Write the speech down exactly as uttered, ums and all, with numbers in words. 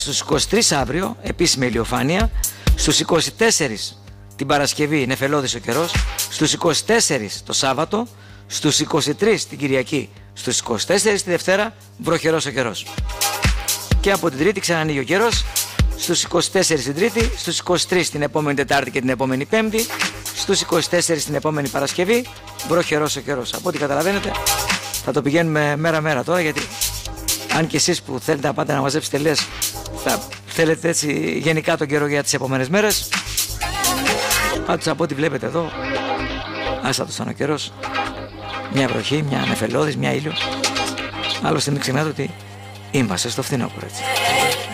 Στους είκοσι τρεις αύριο, επίσημη ηλιοφάνεια. Στους είκοσι τέσσερις την Παρασκευή, νεφελώδης ο καιρός. Στους είκοσι τέσσερις το Σάββατο. Στους είκοσι τρεις την Κυριακή. Στους είκοσι τέσσερις τη Δευτέρα, βροχερός ο καιρός. Και από την Τρίτη ξανανοίγει ο καιρός. Στους είκοσι τέσσερις την Τρίτη, στους είκοσι τρεις την επόμενη Τετάρτη και την επόμενη Πέμπτη. Στους είκοσι τέσσερις την επόμενη Παρασκευή, βροχερός ο καιρός. Από ό,τι καταλαβαίνετε, θα το πηγαίνουμε μέρα-μέρα τώρα, γιατί αν και εσείς που θέλετε να πάτε να μαζέψετε τελείες, θα θέλετε έτσι γενικά τον καιρό για τις επόμενες μέρες. Πάντως από ό,τι βλέπετε εδώ, άστατος ήταν ο καιρός. Μια βροχή, μια νεφελώδης, μια ήλιο. Άλλωστε μην ξεχνάτε ότι είμαστε στο φθινόπωρο, έτσι.